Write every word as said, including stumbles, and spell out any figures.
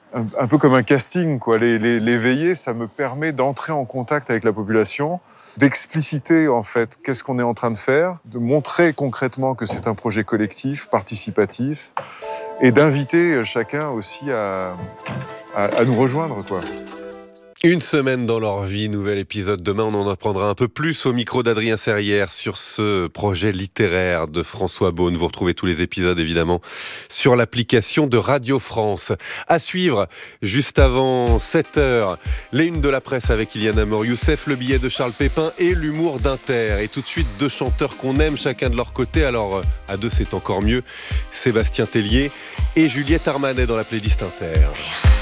un, un peu comme un casting, quoi. Les, les, les veillées, ça me permet d'entrer en contact avec la population, d'expliciter en fait qu'est-ce qu'on est en train de faire, de montrer concrètement que c'est un projet collectif, participatif, et d'inviter chacun aussi à, à, à nous rejoindre, quoi. Une semaine dans leur vie, nouvel épisode. Demain, on en apprendra un peu plus au micro d'Adrien Serrière sur ce projet littéraire de François Beaune. Vous retrouvez tous les épisodes, évidemment, sur l'application de Radio France. À suivre, juste avant sept heures, les unes de la presse avec Iliana Mor-Youssef, le billet de Charles Pépin et l'humour d'Inter. Et tout de suite, deux chanteurs qu'on aime chacun de leur côté. Alors, à deux, c'est encore mieux. Sébastien Tellier et Juliette Armanet dans la playlist Inter.